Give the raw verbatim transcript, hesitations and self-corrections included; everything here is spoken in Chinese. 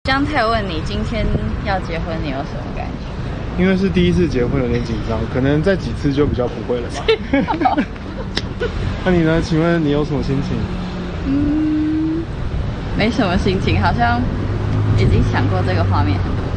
江太问你今天要结婚，你有什么感觉？ 因为是第一次结婚，有点紧张，可能再几次就比较不会了吧。那你呢？请问你有什么心情？ 嗯，没什么心情，好像已经想过这个画面很多